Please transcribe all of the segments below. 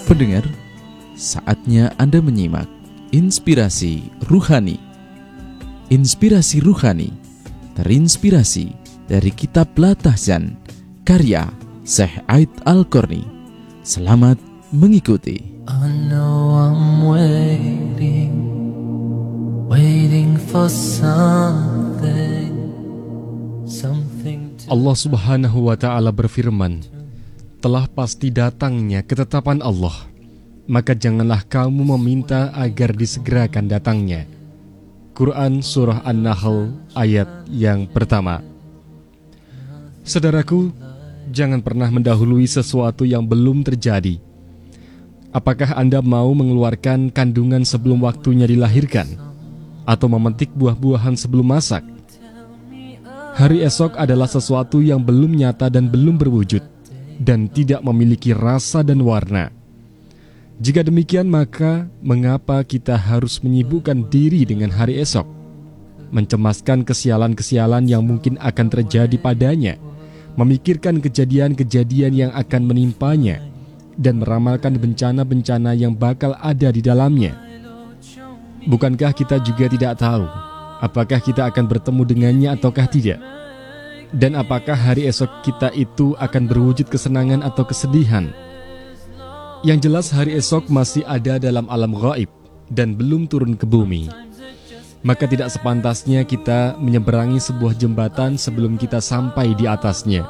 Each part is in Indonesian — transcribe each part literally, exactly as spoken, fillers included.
Pendengar, saatnya Anda menyimak Inspirasi Ruhani. Inspirasi Ruhani terinspirasi dari kitab Latahzan karya Syekh Aid Al-Qarni. Selamat mengikuti. I know I'm waiting, waiting for something, something to... Allah Subhanahu wa Ta'ala berfirman, telah pasti datangnya ketetapan Allah, maka janganlah kamu meminta agar disegerakan datangnya. Quran Surah An-Nahl ayat yang pertama. Saudaraku, jangan pernah mendahului sesuatu yang belum terjadi. Apakah Anda mau mengeluarkan kandungan sebelum waktunya dilahirkan? Atau memetik buah-buahan sebelum masak? Hari esok adalah sesuatu yang belum nyata dan belum berwujud, dan tidak memiliki rasa dan warna. Jika demikian, maka mengapa kita harus menyibukkan diri dengan hari esok, mencemaskan kesialan-kesialan yang mungkin akan terjadi padanya, memikirkan kejadian-kejadian yang akan menimpanya, dan meramalkan bencana-bencana yang bakal ada di dalamnya? Bukankah kita juga tidak tahu apakah kita akan bertemu dengannya ataukah tidak? Dan apakah hari esok kita itu akan berwujud kesenangan atau kesedihan? Yang jelas hari esok masih ada dalam alam gaib dan belum turun ke bumi. Maka tidak sepantasnya kita menyeberangi sebuah jembatan sebelum kita sampai di atasnya.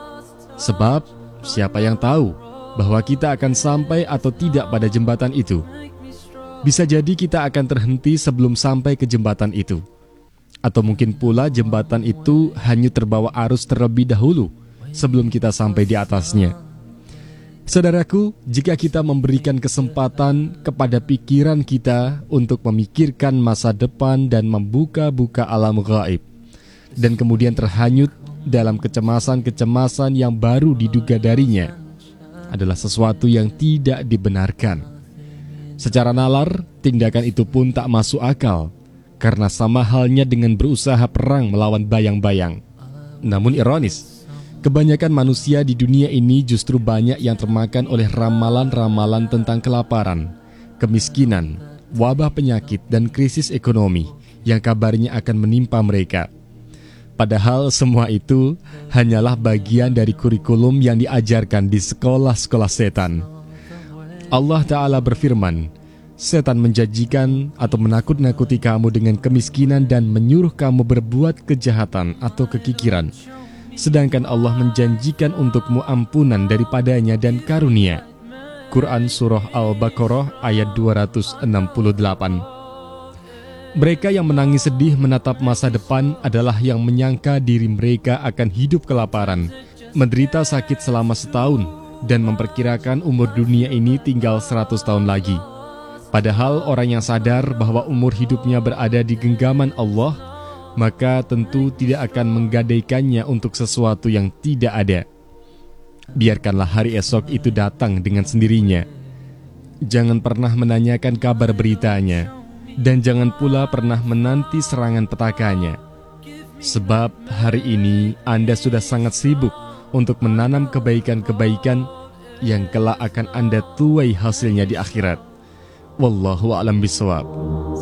Sebab siapa yang tahu bahwa kita akan sampai atau tidak pada jembatan itu? Bisa jadi kita akan terhenti sebelum sampai ke jembatan itu. Atau mungkin pula jembatan itu hanya terbawa arus terlebih dahulu sebelum kita sampai di atasnya. Saudaraku, jika kita memberikan kesempatan kepada pikiran kita untuk memikirkan masa depan dan membuka-buka alam gaib, dan kemudian terhanyut dalam kecemasan-kecemasan yang baru diduga darinya, adalah sesuatu yang tidak dibenarkan. Secara nalar, tindakan itu pun tak masuk akal, karena sama halnya dengan berusaha perang melawan bayang-bayang. Namun ironis, kebanyakan manusia di dunia ini justru banyak yang termakan oleh ramalan-ramalan tentang kelaparan, kemiskinan, wabah penyakit, dan krisis ekonomi yang kabarnya akan menimpa mereka. Padahal semua itu hanyalah bagian dari kurikulum yang diajarkan di sekolah-sekolah setan. Allah Ta'ala berfirman, setan menjanjikan atau menakut-nakuti kamu dengan kemiskinan dan menyuruh kamu berbuat kejahatan atau kekikiran. Sedangkan Allah menjanjikan untukmu ampunan daripadanya dan karunia. Quran Surah Al-Baqarah ayat dua ratus enam puluh delapan. Mereka yang menangis sedih menatap masa depan adalah yang menyangka diri mereka akan hidup kelaparan, menderita sakit selama setahun, dan memperkirakan umur dunia ini tinggal seratus tahun lagi. Padahal orang yang sadar bahwa umur hidupnya berada di genggaman Allah, maka tentu tidak akan menggadaikannya untuk sesuatu yang tidak ada. Biarkanlah hari esok itu datang dengan sendirinya. Jangan pernah menanyakan kabar beritanya, dan jangan pula pernah menanti serangan petakannya. Sebab hari ini Anda sudah sangat sibuk untuk menanam kebaikan-kebaikan yang kelak akan Anda tuai hasilnya di akhirat. Wallahu a'lam bishawab.